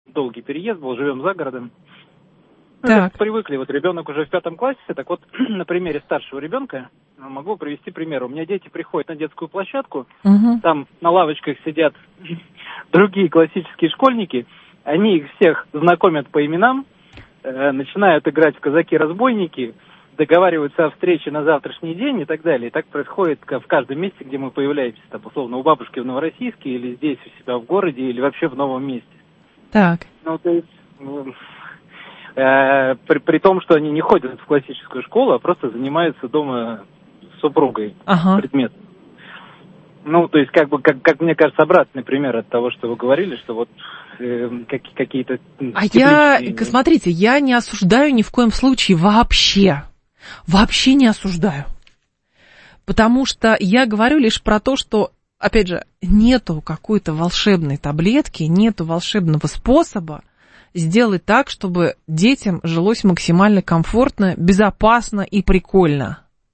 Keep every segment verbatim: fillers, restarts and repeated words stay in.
долгий переезд был, живем за городом. Ну, Так. Привыкли, вот ребенок уже в пятом классе, так вот на примере старшего ребенка могу привести пример. У меня дети приходят на детскую площадку, Угу. там на лавочках сидят другие классические школьники, они их всех знакомят по именам, э, начинают играть в казаки-разбойники, договариваются о встрече на завтрашний день и так далее. И так происходит в каждом месте, где мы появляемся, там, условно, у бабушки в Новороссийске, или здесь у себя в городе, или вообще в новом месте. Так. Ну, то есть, э, при, при том, что они не ходят в классическую школу, а просто занимаются дома с супругой Ага. предметом. Ну, то есть, как бы, как, как мне кажется, обратный пример от того, что вы говорили, что вот э, как, какие-то... А я, тепличные... смотрите, я не осуждаю ни в коем случае вообще. Вообще не осуждаю. Потому что я говорю лишь про то, что, опять же, нету какой-то волшебной таблетки, нету волшебного способа сделать так, чтобы детям жилось максимально комфортно, безопасно и прикольно.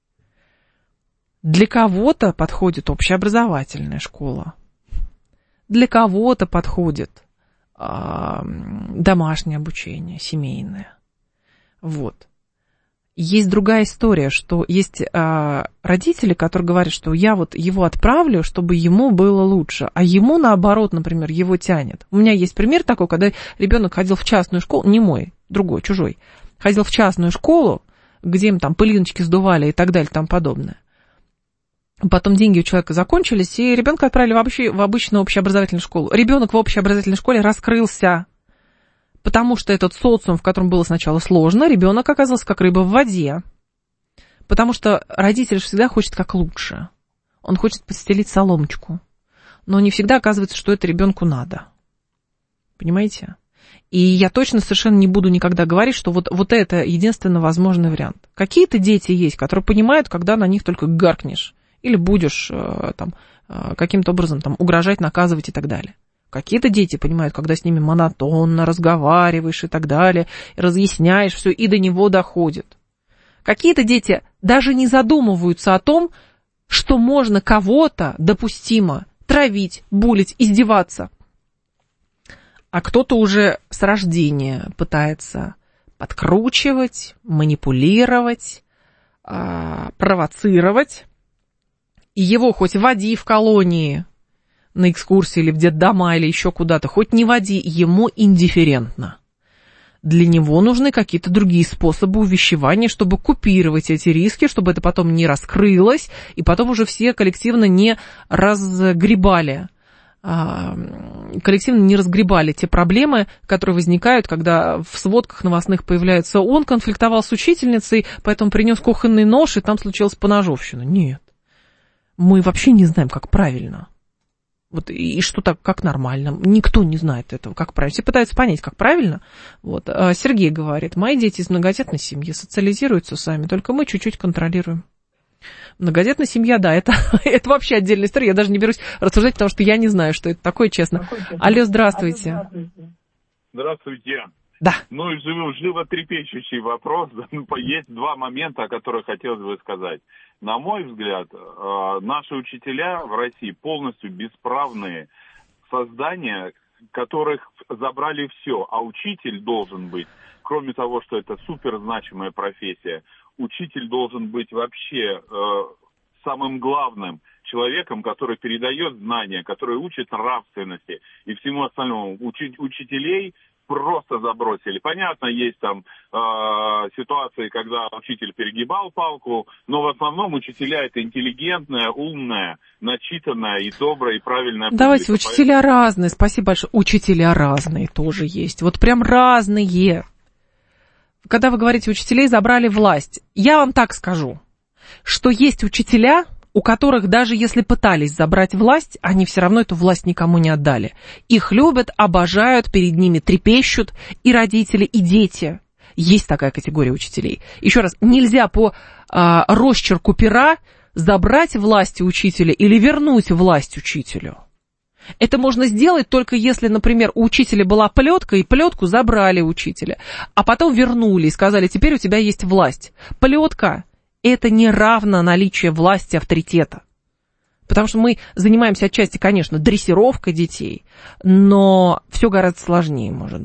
Для кого-то подходит общеобразовательная школа, для кого-то подходит э, домашнее обучение, семейное. Вот. Есть другая история, что есть э, родители, которые говорят, что я вот его отправлю, чтобы ему было лучше, а ему, наоборот, например, его тянет. У меня есть пример такой, когда ребенок ходил в частную школу, не мой, другой, чужой, ходил в частную школу, где им там пылиночки сдували и так далее, и тому подобное. Потом деньги у человека закончились, и ребенка отправили в, общий, в обычную общеобразовательную школу. Ребенок в общеобразовательной школе раскрылся, потому что этот социум, в котором было сначала сложно, ребенок оказался как рыба в воде. Потому что родитель всегда хочет как лучше. Он хочет подстелить соломочку. Но не всегда оказывается, что это ребенку надо. Понимаете? И я точно совершенно не буду никогда говорить, что вот, вот это единственно возможный вариант. Какие-то дети есть, которые понимают, когда на них только гаркнешь. Или будешь там, каким-то образом там, угрожать, наказывать и так далее. Какие-то дети понимают, когда с ними монотонно разговариваешь и так далее, и разъясняешь все, и до него доходит. Какие-то дети даже не задумываются о том, что можно кого-то допустимо травить, булить, издеваться. А кто-то уже с рождения пытается подкручивать, манипулировать, провоцировать. И его хоть води в колонии на экскурсии или в детдома, или еще куда-то, хоть не води, ему индифферентно. Для него нужны какие-то другие способы увещевания, чтобы купировать эти риски, чтобы это потом не раскрылось, и потом уже все коллективно не разгребали, коллективно не разгребали те проблемы, которые возникают, когда в сводках новостных появляется он конфликтовал с учительницей, поэтому принес кухонный нож, и там случилась поножовщина. Нет. Мы вообще не знаем, как правильно. Вот, и что так, как нормально. Никто не знает этого, как правильно. Все пытаются понять, как правильно. Вот. А Сергей говорит, мои дети из многодетной семьи социализируются сами, только мы чуть-чуть контролируем. Многодетная семья, да, это, это вообще отдельная история. Я даже не берусь рассуждать, потому что я не знаю, что это такое, честно. Алло, здравствуйте. Здравствуйте. Да. Ну и животрепещущий вопрос. Есть два момента, о которых хотелось бы сказать. На мой взгляд, наши учителя в России полностью бесправные создания, которых забрали все, а учитель должен быть, кроме того, что это суперзначимая профессия, учитель должен быть вообще э, самым главным человеком, который передает знания, который учит нравственности и всему остальному. Учи- учителей просто забросили. Понятно, есть там э, ситуации, когда учитель перегибал палку, но в основном учителя это интеллигентная, умная, начитанная и добрая, и правильная публика. Давайте, учителя Поэтому... разные, спасибо большое. Учителя разные тоже есть, вот прям разные. Когда вы говорите, учителей забрали власть, я вам так скажу, что есть учителя, у которых даже если пытались забрать власть, они все равно эту власть никому не отдали. Их любят, обожают, перед ними трепещут и родители, и дети. Есть такая категория учителей. Еще раз, нельзя по а, росчерку пера забрать власть у учителя или вернуть власть учителю. Это можно сделать только если, например, у учителя была плетка, и плетку забрали у учителя, а потом вернули и сказали, теперь у тебя есть власть. Плетка – это не равно наличию власти, авторитета. Потому что мы занимаемся отчасти, конечно, дрессировкой детей, но все гораздо сложнее может быть.